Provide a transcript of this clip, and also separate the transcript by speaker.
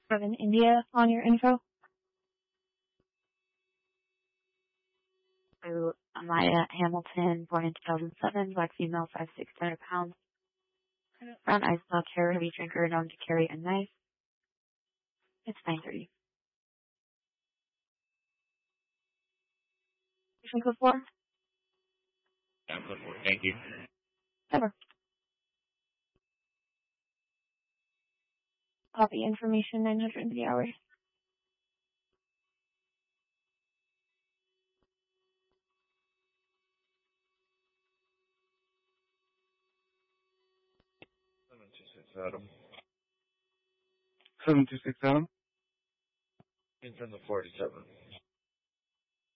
Speaker 1: in India on your info.
Speaker 2: So, Amaya Hamilton, born in 2007, black female, 5'6", 200 pounds. Brown eyes, black hair, heavy drinker, known to carry a knife. It's 9:30. Patient code 4?
Speaker 3: Yeah, code 4. Thank you.
Speaker 2: Never.
Speaker 1: Copy information 903 hours.
Speaker 3: Adam.
Speaker 4: 726 Adam.
Speaker 3: It's on the 47.